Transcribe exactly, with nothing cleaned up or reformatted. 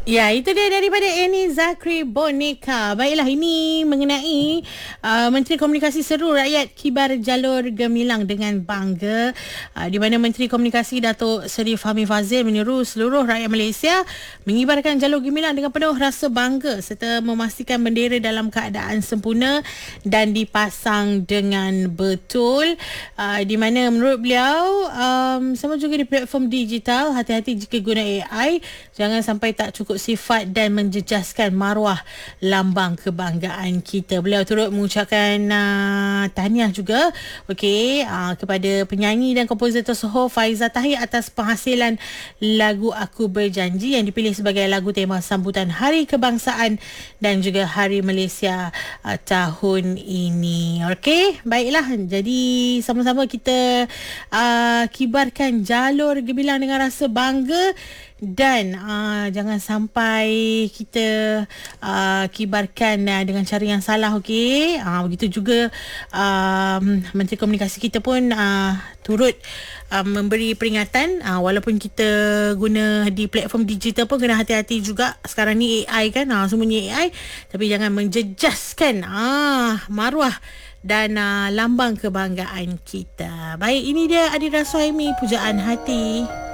Ya, itu dia daripada Eni Zakri Boneka. Baiklah, ini mengenai uh, Menteri Komunikasi seru rakyat kibar jalur gemilang dengan bangga, uh, di mana Menteri Komunikasi Datuk Seri Fahmi Fazil menyeru seluruh rakyat Malaysia mengibarkan jalur gemilang dengan penuh rasa bangga serta memastikan bendera dalam keadaan sempurna dan dipasang dengan betul. Uh, di mana menurut beliau, um, sama juga di platform digital, hati-hati jika guna A I, jangan sampai tak cukup sifat dan menjejaskan maruah lambang kebanggaan kita. Beliau turut mengucapkan uh, tahniah juga okey uh, kepada penyanyi dan komposer Soho Faiza Tahir atas penghasilan lagu Aku Berjanji yang dipilih sebagai lagu tema sambutan Hari Kebangsaan dan juga Hari Malaysia uh, tahun ini. Okey, baiklah, jadi sama-sama kita uh, kibarkan jalur gemilang dengan rasa bangga. Dan uh, jangan sampai kita uh, kibarkan uh, dengan cara yang salah, okey. Uh, begitu juga um, Menteri Komunikasi kita pun uh, turut uh, memberi peringatan, uh, walaupun kita guna di platform digital pun kena hati-hati juga. Sekarang ni A I kan, uh, semuanya A I, tapi jangan menjejaskan uh, maruah dan uh, lambang kebanggaan kita. Baik, ini dia Adira Suhaimi, Pujaan Hati.